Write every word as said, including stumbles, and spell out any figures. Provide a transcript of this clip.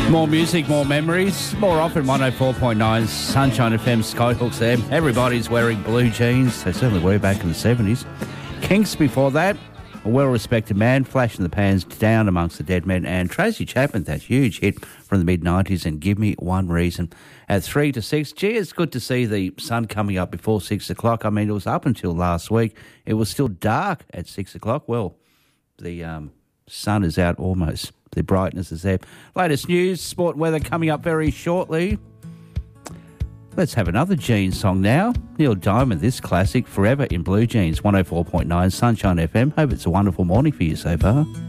More music, more memories, more often one oh four point nine Sunshine F M, Skyhooks there. Everybody's wearing blue jeans. They certainly were back in the seventies. Kinks before that, a well-respected man, Flash in the Pans, Down Amongst the Dead Men, and Tracy Chapman, that huge hit from the mid-nineties, and Give Me One Reason at three to six. Gee, it's good to see the sun coming up before six o'clock. I mean, it was up until last week. It was still dark at six o'clock. Well, the um, sun is out almost. The brightness is there. Latest news, sport, weather coming up very shortly. Let's have another Jeans song now. Neil Diamond, this classic, Forever in Blue Jeans, one oh four point nine Sunshine F M. Hope it's a wonderful morning for you so far.